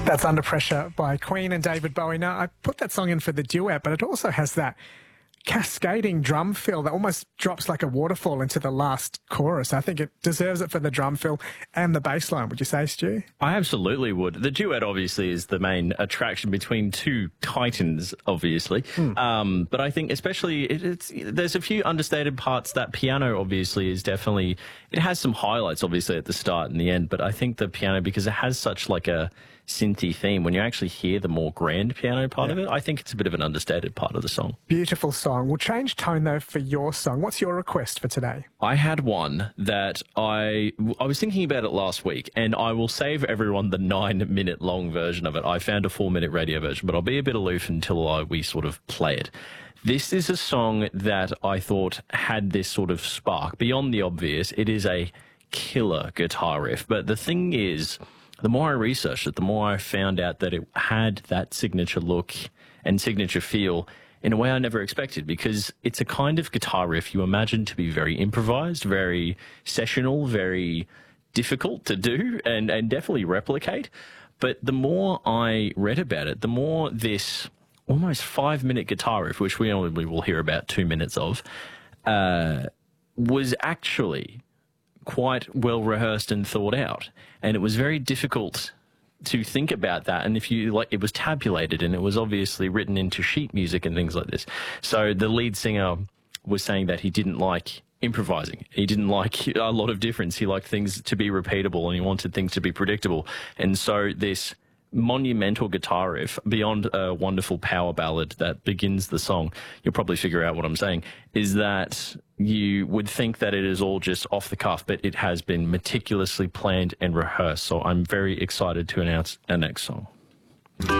That's Under Pressure by Queen and David Bowie. Now, I put that song in for the duet, but it also has that cascading drum fill that almost drops like a waterfall into the last chorus. I think it deserves it for the drum fill and the bass line. Would you say, Stu? I absolutely would. The duet obviously is the main attraction between two titans, obviously. But I think especially there's a few understated parts. That piano obviously is definitely, it has some highlights obviously at the start and the end, but I think the piano, because it has such like a synthy theme, when you actually hear the more grand piano part of it, I think it's a bit of an understated part of the song. Beautiful song. We'll change tone though for your song. What's your request for today? I had one that I was thinking about it last week, and I will save everyone the 9-minute long version of it. I found a 4-minute radio version, but I'll be a bit aloof until we sort of play it. This is a song that I thought had this sort of spark. Beyond the obvious, it is a killer guitar riff, but the thing is, the more I researched it, the more I found out that it had that signature look and signature feel in a way I never expected, because it's a kind of guitar riff you imagine to be very improvised, very sessional, very difficult to do and definitely replicate. But the more I read about it, the more this almost 5-minute guitar riff, which we only will hear about 2 minutes of, was actually quite well rehearsed and thought out. And it was very difficult to think about that. And if you like, it was tabulated and it was obviously written into sheet music and things like this. So the lead singer was saying that he didn't like improvising. He didn't like a lot of difference. He liked things to be repeatable and he wanted things to be predictable. And so this monumental guitar riff, beyond a wonderful power ballad that begins the song, you'll probably figure out what I'm saying, is that you would think that it is all just off the cuff, but it has been meticulously planned and rehearsed. So I'm very excited to announce our next song.